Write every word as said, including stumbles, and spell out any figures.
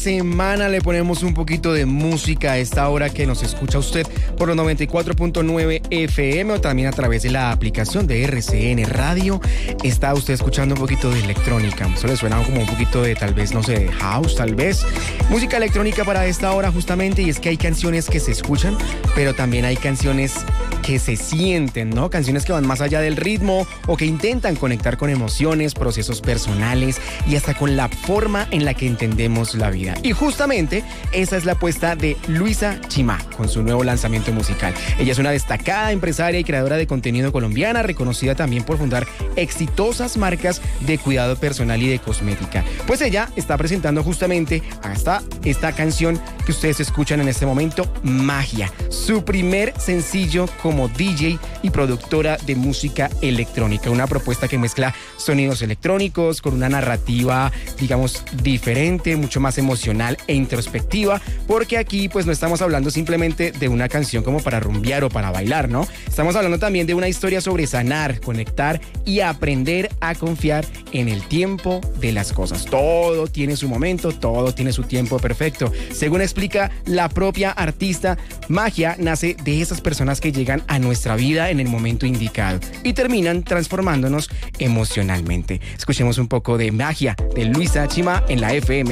semana le ponemos un poquito de música a esta hora que nos escucha usted por los noventa y cuatro punto nueve F M o también a través de la aplicación de R C N Radio. Está usted escuchando un poquito de electrónica. Eso le suena como un poquito de, tal vez, no sé, de house, tal vez. Música electrónica para esta hora justamente, y es que hay canciones que se escuchan, pero también hay canciones que se sienten, ¿no? Canciones que van más allá del ritmo o que intentan conectar con emociones, procesos personales y hasta con la forma en la que entendemos la vida. Y justamente esa es la apuesta de Luisa Chimá con su nuevo lanzamiento musical. Ella es una destacada empresaria y creadora de contenido colombiana, reconocida también por fundar exitosas marcas de cuidado personal y de cosmética. Pues ella está presentando justamente hasta esta canción que ustedes escuchan en este momento, Magia, su primer sencillo como D J y productora de música electrónica. Una propuesta que mezcla sonidos electrónicos con una narrativa, digamos, diferente, mucho más emocional e introspectiva, porque aquí pues no estamos hablando simplemente de una canción como para rumbear o para bailar, ¿no? Estamos hablando también de una historia sobre sanar, conectar y aprender a confiar en el tiempo de las cosas. Todo tiene su momento, todo tiene su tiempo perfecto. Según explica la propia artista, Magia nace de esas personas que llegan a nuestra vida en el momento indicado y terminan transformándonos emocionalmente. Escuchemos un poco de Magia de Luisa Chimá en la F M